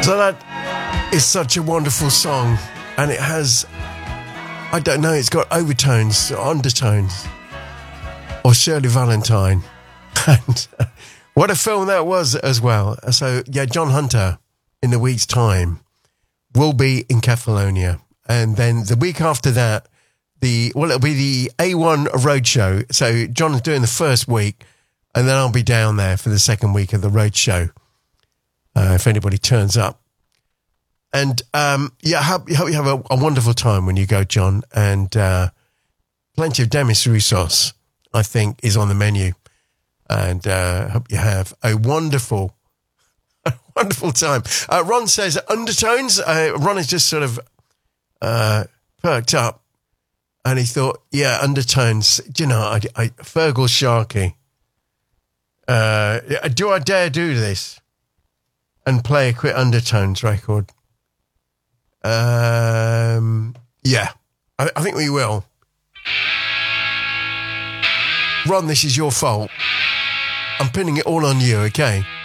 So that is such a wonderful song, and it has, I don't know, it's got overtones, undertones, or Shirley Valentine. And what a film that was as well. So yeah, John Hunter in a week's time will be in Catalonia, and then the week after that, it'll be the A1 Roadshow. So John's doing the first week, and then I'll be down there for the second week of the Roadshow. If anybody turns up. And yeah, I hope you have a wonderful time when you go, John. And plenty of Demis Roussos, I think, is on the menu. And I hope you have a wonderful time. Ron says undertones. Ron is just sort of perked up. And he thought, yeah, undertones. Do you know, I Fergal Sharkey. Do I dare do this? And play a quick undertones record. Yeah, I think we will. Ron, this is your fault. I'm pinning it all on you, okay?